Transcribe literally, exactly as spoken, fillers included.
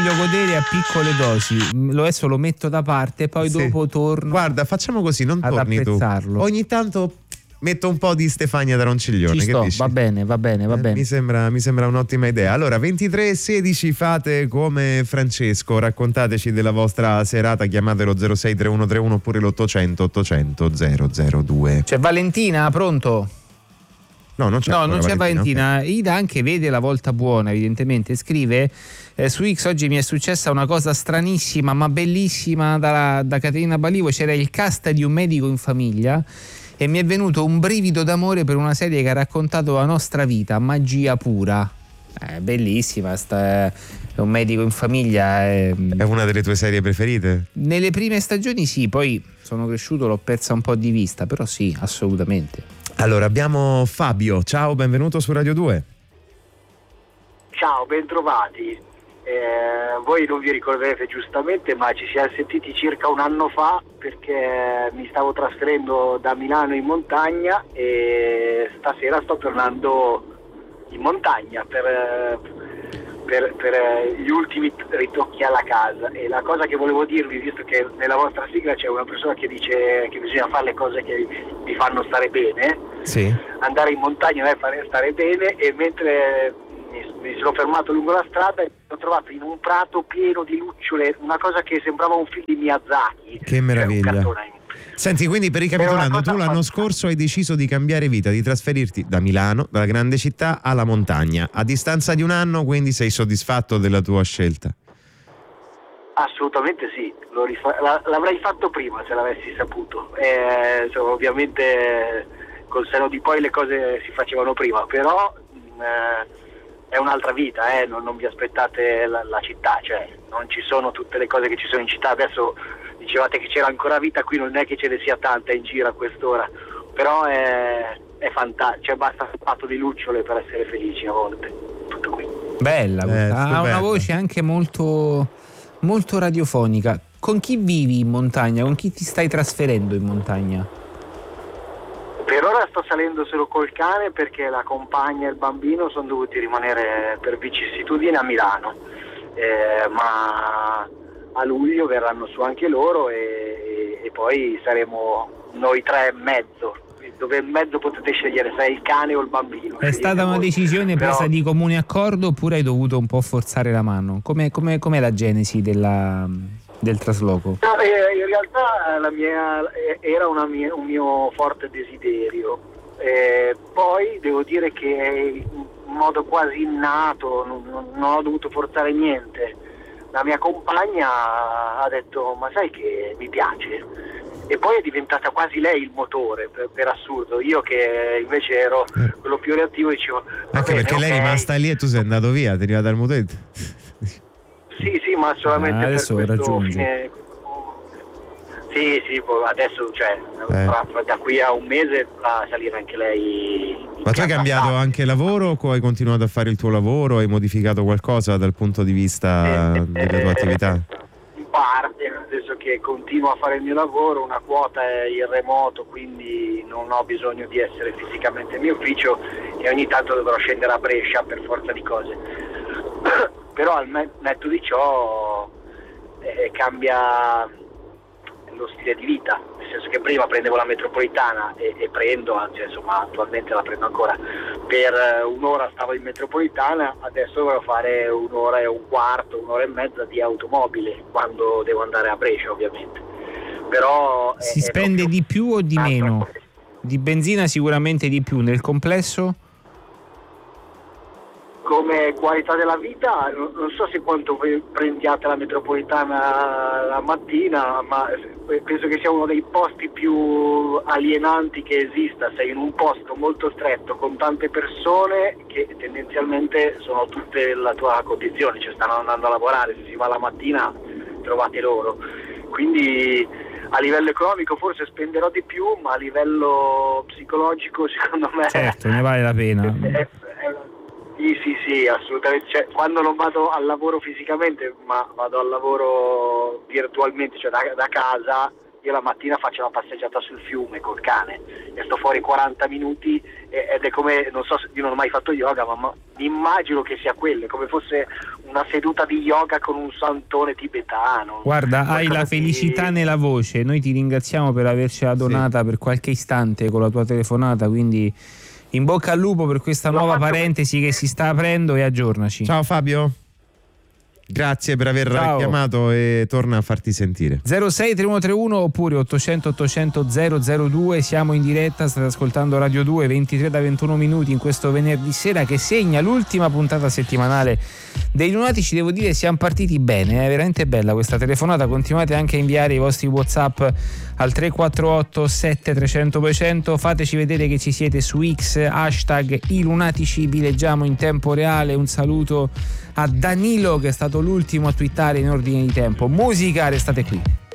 voglio godere a piccole dosi, lo adesso lo metto da parte e poi Sì. dopo torno. Guarda, facciamo così, non ad torni tu. apprezzarlo. Ogni tanto metto un po' di Stefania da Ronciglione. Ci che sto, dici? va bene, va bene, va Eh, bene. Mi sembra, mi sembra un'ottima idea. Allora, ventitré sedici, fate come Francesco, raccontateci della vostra serata, chiamatelo zero sei tre uno tre uno oppure l'ottocento ottocento zero zero due. C'è Valentina, pronto? No, non c'è, No, ancora non c'è Valentina. Valentina. Ida anche vede la volta buona, evidentemente. Scrive: eh, su X oggi mi è successa una cosa stranissima ma bellissima da, da Caterina Balivo. C'era il cast di Un medico in famiglia e mi è venuto un brivido d'amore per una serie che ha raccontato la nostra vita, magia pura. Eh, bellissima, sta, Un medico in famiglia. È, È una delle tue serie preferite? nelle prime stagioni sì, poi sono cresciuto, l'ho persa un po' di vista, però sì, assolutamente. Allora, abbiamo Fabio. Ciao, benvenuto su Radio due. Ciao, bentrovati. Eh, voi non vi ricorderete giustamente, ma ci siamo sentiti circa un anno fa perché mi stavo trasferendo da Milano in montagna e stasera sto tornando in montagna per, per, per gli ultimi ritocchi alla casa. E la cosa che volevo dirvi, visto che nella vostra sigla c'è una persona che dice che bisogna fare le cose che vi fanno stare bene, Sì. andare in montagna a me fa stare bene, e mentre mi, mi sono fermato lungo la strada e mi ho trovato in un prato pieno di lucciole, una cosa che sembrava un film di Miyazaki. Che meraviglia. Cioè un cartone. Senti, quindi per ricapitolando, tu l'anno scorso hai deciso di cambiare vita, di trasferirti da Milano, dalla grande città, alla montagna. A distanza di un anno, quindi sei soddisfatto della tua scelta? Assolutamente sì, lo rifa- la- l'avrei fatto prima se l'avessi saputo. Eh, insomma, ovviamente col seno di poi le cose si facevano prima, però mh, eh, è un'altra vita, eh? non, non vi aspettate la, la città, cioè non ci sono tutte le cose che ci sono in città. Adesso dicevate che c'era ancora vita qui, non è che ce ne sia tanta in giro a quest'ora, però è, è fantastico, cioè basta un patto di lucciole per essere felici a volte, tutto qui. Bella, Eh, ha una stupenda. voce anche molto, molto radiofonica. Con chi vivi in montagna? Con chi ti stai trasferendo in montagna? Per ora sto salendo solo col cane perché la compagna e il bambino sono dovuti rimanere per vicissitudine a Milano, eh, ma a luglio verranno su anche loro e, e poi saremo noi tre e mezzo, dove in mezzo potete scegliere se è il cane o il bambino. È stata una decisione Però- presa di comune accordo oppure hai dovuto un po' forzare la mano? Com'è, com'è, com'è la genesi della, del trasloco? No, eh, in realtà la mia, eh, era una mia, un mio forte desiderio. Eh, poi devo dire che in modo quasi innato, non, non- non ho dovuto forzare niente. La mia compagna ha detto: ma sai che mi piace? E poi è diventata quasi lei il motore, per, per assurdo. Io che invece ero quello più reattivo dicevo: va Anche bene, perché lei è ok. rimasta lì e tu sei andato via, ti è arrivata al motello. Sì, sì, ma solamente Ah, adesso per questo raggiungi. fine. Sì, sì, poi adesso, cioè, Eh. fra- fra- da qui a un mese va a salire anche lei. in Ma tu hai piazza cambiato Stabia. anche lavoro o hai continuato a fare il tuo lavoro? Hai modificato qualcosa dal punto di vista Eh, della tua attività? In parte, nel senso che continuo a fare il mio lavoro, una quota è il remoto, quindi non ho bisogno di essere fisicamente in mio ufficio e ogni tanto dovrò scendere a Brescia per forza di cose. Però al me- netto di ciò eh, cambia lo stile di vita, nel senso che prima prendevo la metropolitana e, e prendo, anzi insomma attualmente la prendo ancora, per eh, un'ora stavo in metropolitana, adesso dovrò fare un'ora e un quarto, un'ora e mezza di automobile quando devo andare a Brescia ovviamente. Però è- Si è spende proprio di più o di un'altra meno? cosa. Di benzina sicuramente di più, nel complesso? Come qualità della vita, non non so se quanto voi prendiate la metropolitana la mattina, ma penso che sia uno dei posti più alienanti che esista. Sei in un posto molto stretto con tante persone che tendenzialmente sono tutte la tua condizione, cioè stanno andando a lavorare, se si va la mattina trovate loro. Quindi a livello economico forse spenderò di più, ma a livello psicologico secondo me Certo, ne vale la pena. è- è- Sì, sì, sì, assolutamente. Cioè, quando non vado al lavoro fisicamente, ma vado al lavoro virtualmente, cioè da, da casa, io la mattina faccio una passeggiata sul fiume col cane e sto fuori quaranta minuti ed è come, non so, io non ho mai fatto yoga, ma mi immagino che sia quello, è come fosse una seduta di yoga con un santone tibetano. Guarda, hai la felicità di... nella voce, noi ti ringraziamo per avercela donata, sì, per qualche istante con la tua telefonata, quindi in bocca al lupo per questa L'ho nuova parentesi per... che si sta aprendo, e aggiornaci. Ciao Fabio. Grazie per aver Ciao. chiamato e torna a farti sentire. zero sei tre uno tre uno oppure ottocento ottocento zero zero due, siamo in diretta, state ascoltando Radio due, ventitré da ventuno minuti in questo venerdì sera che segna l'ultima puntata settimanale dei Lunatici. Devo dire siamo partiti bene, è veramente bella questa telefonata, continuate anche a inviare i vostri WhatsApp al tre quattro otto sette trecento duecento, fateci vedere che ci siete su X, hashtag i Lunatici, vi leggiamo in tempo reale. Un saluto a Danilo che è stato l'ultimo a twittare in ordine di tempo. Musica, restate qui.